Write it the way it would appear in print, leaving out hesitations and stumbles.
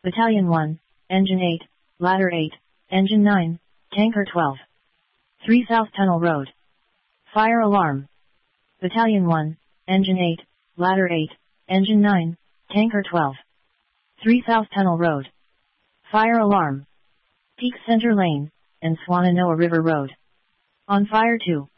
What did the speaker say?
Battalion 1, Engine 8, Ladder 8, Engine 9, Tanker 12. 3 South Tunnel Road. Fire alarm. Battalion 1, Engine 8, Ladder 8, Engine 9, Tanker 12. 3 South Tunnel Road. Fire alarm. Peak Center Lane, and Swannanoa River Road. On fire 2.